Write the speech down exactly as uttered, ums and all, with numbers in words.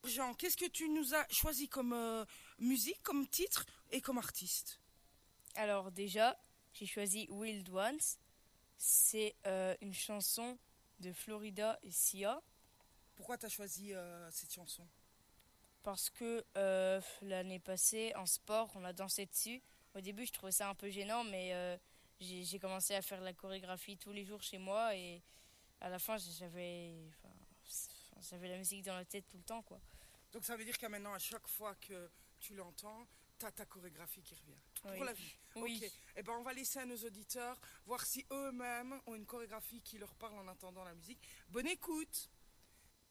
Jean, qu'est-ce que tu nous as choisi comme euh, musique, comme titre et comme artiste? Alors déjà, j'ai choisi Wild Ones. C'est euh, une chanson de Florida et Sia Pourquoi tu as choisi euh, cette chanson? parce que euh, l'année passée en sport, on a dansé dessus. Au début, je trouvais ça un peu gênant, mais euh, j'ai, j'ai commencé à faire la chorégraphie tous les jours chez moi et à la fin, j'avais, enfin, j'avais la musique dans la tête tout le temps, quoi. Donc ça veut dire qu'à maintenant, à chaque fois que tu l'entends, tu as ta chorégraphie qui revient. Pour Oui. la vie. Oui. Ok. Eh ben, on va laisser à nos auditeurs voir si eux-mêmes ont une chorégraphie qui leur parle en entendant la musique. Bonne écoute!